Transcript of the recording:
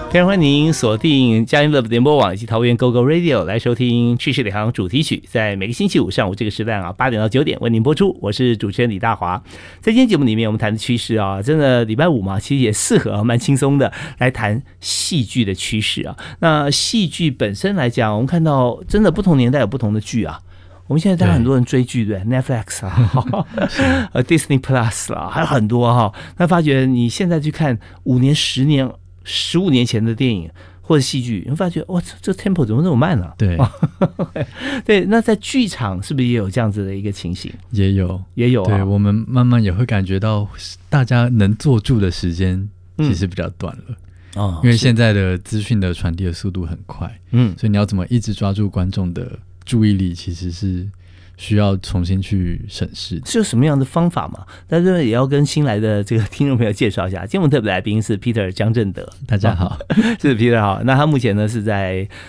非常欢迎您锁定佳音 Love 联播网以及桃园 GoGo Radio 来收听趋势领航主题曲，在每个星期五上午这个时段8点到9点为您播出。我是主持人李大华。在今天节目里面，我们谈的趋势真的礼拜五嘛，其实也适合蛮轻松的来谈戏剧的趋势啊。那戏剧本身来讲，我们看到真的不同年代有不同的剧啊。我们现在当然很多人追剧，对 Netflix Disney Plus 啦，还有很多哈。那发觉你现在去看5年、10年、15年前的电影或者戏剧，你会发觉哇，这 tempo 怎么那么慢啊？ 对， 对。那在剧场是不是也有这样子的一个情形？ 也有啊。对，我们慢慢也会感觉到，大家能坐住的时间其实比较短了。因为现在的资讯的传递的速度很快，所以你要怎么一直抓住观众的注意力，其实是需要重新去审视。是有什么样的方法嘛？但是也要跟新来的这个听众朋友介绍一下。今天我们特别来宾是 Peter 江正德。 大家好。 是 Peter 好。那他目前呢是在